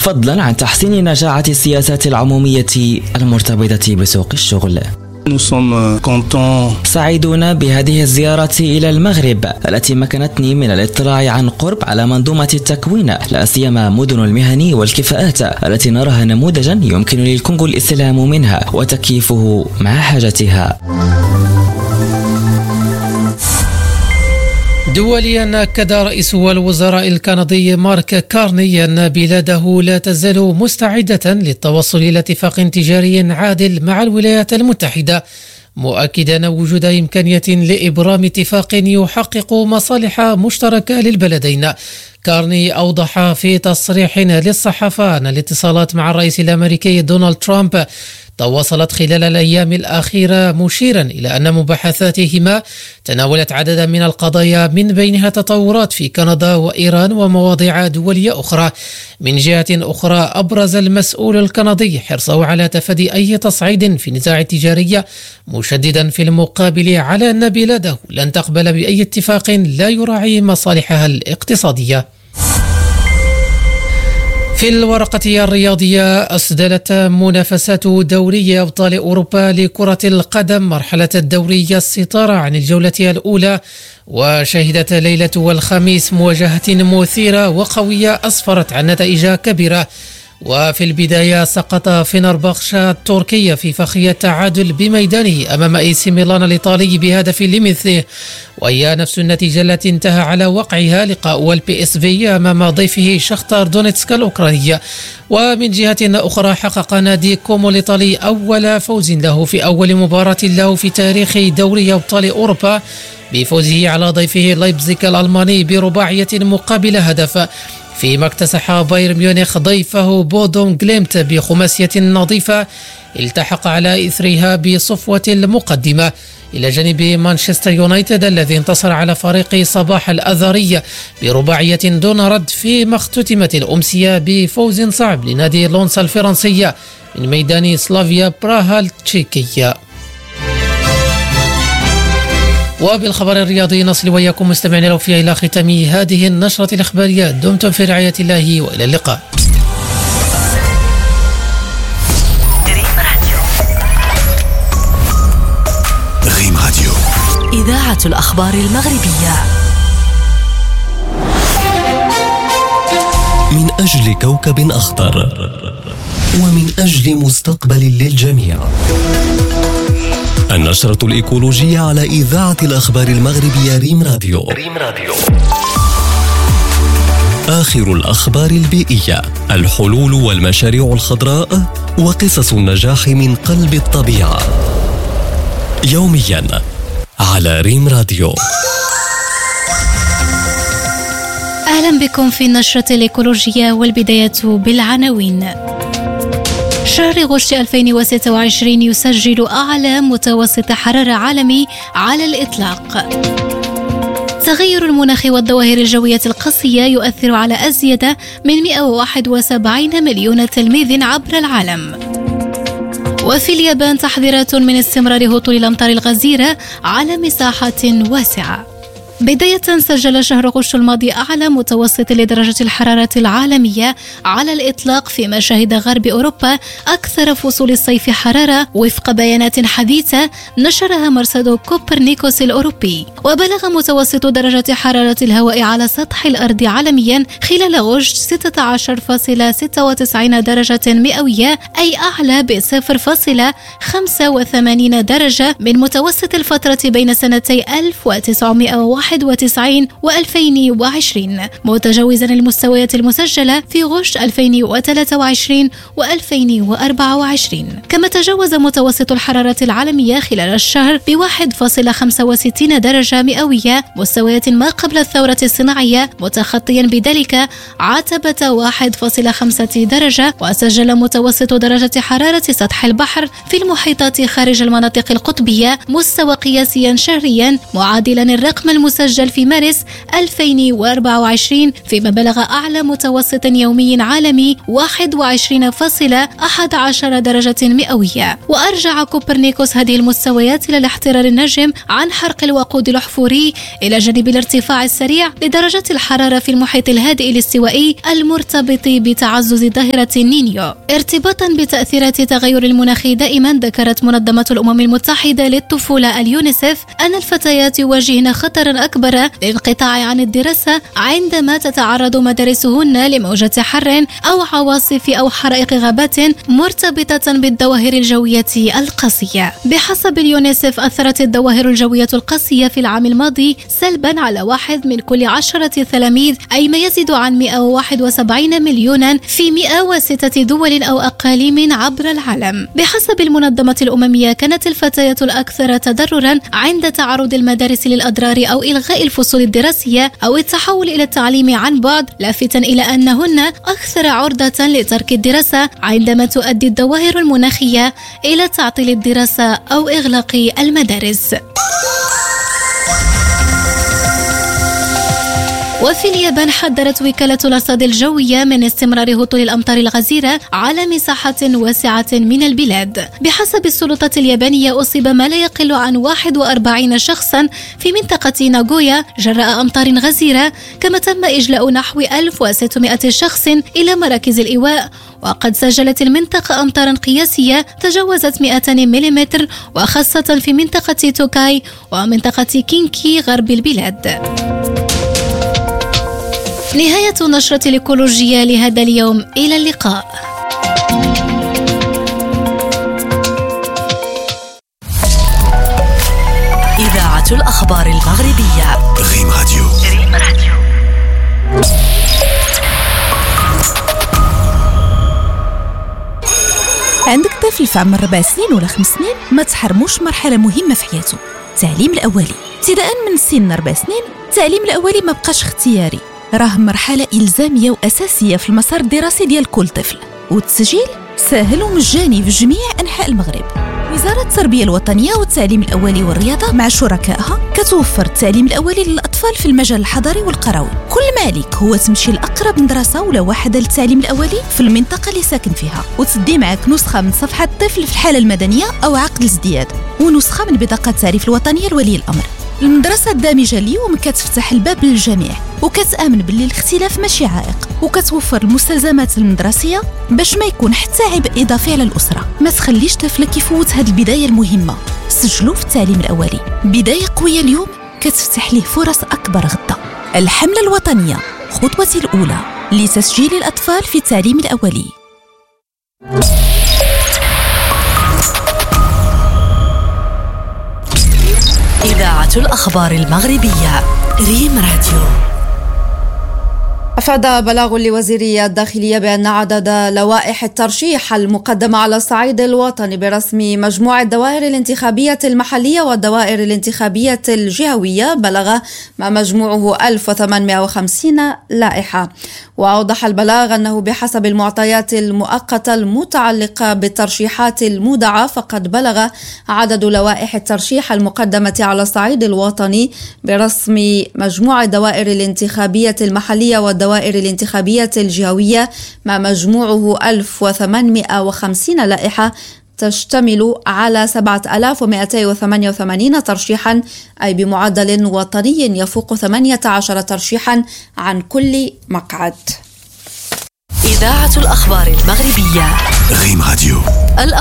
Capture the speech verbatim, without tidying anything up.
فضلا عن تحسين نجاعة السياسات العمومية المرتبطة بسوق الشغل. سعيدون بهذه الزيارة إلى المغرب التي مكنتني من الاطلاع عن قرب على منظومة التكوين، لا سيما مدن المهن والكفاءات التي نراها نموذجا يمكن للكونغو الاستلهام منها وتكييفه مع حاجتها. دوليا أكد رئيس الوزراء الكندي مارك كارني أن بلاده لا تزال مستعدة للتوصل إلى اتفاق تجاري عادل مع الولايات المتحدة، مؤكدا وجود إمكانية لإبرام اتفاق يحقق مصالح مشتركة للبلدين. كارني أوضح في تصريح للصحافة أن الاتصالات مع الرئيس الأمريكي دونالد ترامب تواصلت خلال الأيام الأخيرة، مشيرا إلى أن مباحثاتهما تناولت عددا من القضايا من بينها تطورات في كندا وإيران ومواضيع دولية أخرى. من جهة أخرى أبرز المسؤول الكندي حرصه على تفادي أي تصعيد في النزاع التجاري، مشددا في المقابل على أن بلاده لن تقبل بأي اتفاق لا يراعي مصالحها الاقتصادية. في الورقة الرياضية، أسدلت منافسات دوري أبطال أوروبا لكرة القدم مرحلة الدوري الستارة عن الجولة الأولى، وشهدت ليلة الخميس مواجهة مثيرة وقوية أسفرت عن نتائج كبيرة. وفي البداية سقط فينرباخشة التركية في فخ التعادل بميدانه أمام اي سي ميلان الإيطالي بهدف لمثله، وهي نفس النتيجة التي انتهى على وقعها لقاء البي اس في أمام ضيفه شختار دونيتسك الأوكرانية. ومن جهة أخرى حقق نادي كومو الإيطالي أول فوز له في أول مباراة له في تاريخ دوري أبطال أوروبا بفوزه على ضيفه لايبزيغ الألماني برباعية مقابل هدف، فيما اكتسح بايرن ميونخ ضيفه بودو غليمت بخماسية نظيفة التحق على إثرها بصفوة المقدمة، إلى جانب مانشستر يونايتد الذي انتصر على فريق صباح الأذري برباعية دون رد، فيما اختتمت الأمسية بفوز صعب لنادي لونس الفرنسية من ميدان سلافيا براها التشيكية. وبالخبر الرياضي نصل وياكم مستمعين لو فيها إلى ختام هذه النشرة الإخبارية. دمتم في رعاية الله وإلى اللقاء. ريم راديو، إذاعة الأخبار المغربية. من أجل كوكب أخضر ومن أجل مستقبل للجميع، النشرة الإيكولوجية على إذاعة الأخبار المغربية ريم راديو. ريم راديو. آخر الأخبار البيئية، الحلول والمشاريع الخضراء وقصص النجاح من قلب الطبيعة، يوميا على ريم راديو. أهلا بكم في النشرة الإيكولوجية، والبداية بالعناوين. شهر غشت ألفين وستة وعشرين يسجل أعلى متوسط حرارة عالمي على الإطلاق. تغير المناخ والظواهر الجوية القاسية يؤثر على أزيد من مئة وواحد وسبعين مليون تلميذ عبر العالم. وفي اليابان تحذيرات من استمرار هطول الأمطار الغزيرة على مساحات واسعة. بداية، سجل شهر غشت الماضي أعلى متوسط لدرجة الحرارة العالمية على الإطلاق في مشاهد غرب أوروبا، أكثر فصول الصيف حرارة وفق بيانات حديثة نشرها مرصد كوبرنيكوس الأوروبي. وبلغ متوسط درجة حرارة الهواء على سطح الأرض عالميا خلال غشت ستة عشر فاصلة ستة وتسعين درجة مئوية، أي أعلى ب صفر فاصلة خمسة وثمانين درجة من متوسط الفترة بين سنتي ألف وتسعمئة وواحد وتسعين وألفين وعشرين، متجاوزا المستويات المسجلة في غشت ألفين وثلاثة وعشرين وألفين وأربعة وعشرين. كما تجاوز متوسط الحرارة العالمية خلال الشهر ب واحد فاصلة خمسة وستين درجة مئوية، مستويات ما قبل الثورة الصناعية، متخطيا بذلك عتبة واحد فاصلة خمسة درجة. وسجل متوسط درجة حرارة سطح البحر في المحيطات خارج المناطق القطبية مستوى قياسيا شهريا معادلا الرقم المسجل المسجل في مارس ألفين وأربعة وعشرين، فيما بلغ أعلى متوسط يومي عالمي واحد وعشرين فاصلة واحد عشر درجة مئوية. وأرجع كوبرنيكوس هذه المستويات إلى الاحترار النجم عن حرق الوقود الأحفوري، إلى جانب الارتفاع السريع لدرجة الحرارة في المحيط الهادئ الاستوائي المرتبط بتعزز ظاهرة النينيو. ارتباطا بتأثيرات تغير المناخ دائما، ذكرت منظمة الأمم المتحدة للطفولة اليونيسف أن الفتيات يواجهن خطرا أكبر للانقطاع عن الدراسة عندما تتعرض مدارسهن لموجة حر أو عواصف أو حرائق غابات مرتبطة بالظواهر الجوية القاسية. بحسب اليونيسف، أثرت الظواهر الجوية القاسية في العام الماضي سلبا على واحد من كل عشرة تلاميذ، أي ما يزيد عن مئة وواحد وسبعين مليونا في مئة وستة دول أو أقاليم عبر العالم. بحسب المنظمة الأممية، كانت الفتيات الأكثر تضررا عند تعرض المدارس للأضرار أو إلغاء الفصول الدراسية أو التحول إلى التعليم عن بعد، لافتا إلى أنهن أكثر عرضة لترك الدراسة عندما تؤدي الظواهر المناخية إلى تعطيل الدراسة أو إغلاق المدارس. وفي اليابان، حذرت وكالة الأرصاد الجوية من استمرار هطول الأمطار الغزيرة على مساحة واسعة من البلاد. بحسب السلطات اليابانية، أصيب ما لا يقل عن واحد وأربعين شخصا في منطقة ناغويا جراء أمطار غزيرة، كما تم إجلاء نحو ألف وستمائة شخص إلى مراكز الإيواء. وقد سجلت المنطقة أمطارا قياسية تجاوزت مئتين ملم، وخاصة في منطقة توكاي ومنطقة كينكي غرب البلاد. نهاية نشرة الإيكولوجية لهذا اليوم، إلى اللقاء. إذاعة الأخبار المغربية، ريم راديو. ريم راديو. عندك طفل في عمر ربع سنين ولا خمس سنين، ما تحرموش مرحلة مهمة في حياته، التعليم الأولي. ابتداء من سن ربع سنين، التعليم الأولي ما بقاش اختياري، راه مرحلة إلزامية وأساسية في المسار الدراسي ديال كل طفل، والتسجيل سهل ومجاني في جميع أنحاء المغرب. وزارة التربية الوطنية والتعليم الأولي والرياضة مع شركائها كتوفر التعليم الأولي للأطفال في المجال الحضري والقروي. كل ما عليك هو تمشي لأقرب مدرسة ولا واحدة للتعليم الأولي في المنطقة اللي ساكن فيها، وتدي معك نسخة من صفحة الطفل في الحالة المدنية أو عقد الازدياد، ونسخة من بطاقة التعريف الوطنية لولي الأمر. المدرسة الدامجة اليوم كتفتح الباب للجميع، وكتآمن باللي الاختلاف ماشي عائق، وكتوفر المستلزمات المدرسية باش ما يكون حتى عبء إضافي على الأسرة. ما تخليش طفلك يفوت هذه البداية المهمة، سجلوا في التعليم الأولي. بداية قوية اليوم كتفتح ليه فرص أكبر غدا. الحملة الوطنية، خطوتي الأولى لتسجيل الأطفال في التعليم الأولي. إذاعة الأخبار المغربية، ريم راديو. أفاد بلاغ لوزيرية الداخلية بأن عدد لوائح الترشيح المقدمة على الصعيد الوطني برسم مجموع الدوائر الانتخابية المحلية والدوائر الانتخابية الجهوية بلغ ما مجموعه ألف وثمانمائة وخمسين لائحة. وأوضح البلاغ أنه بحسب المعطيات المؤقتة المتعلقة بالترشيحات المودعة، فقد بلغ عدد لوائح الترشيح المقدمة على الصعيد الوطني برسم مجموع الدوائر الانتخابية المحلية والدوائر الانتخابية الجهوية ما مجموعه ألف وثمانمائة وخمسين لائحة، تشتمل على سبعة آلاف ومئتين وثمانية وثمانين ترشيحا، أي بمعدل وطني يفوق ثمانية عشر ترشيحا عن كل مقعد. إذاعة الأخبار المغربية، ريم راديو. الأخبار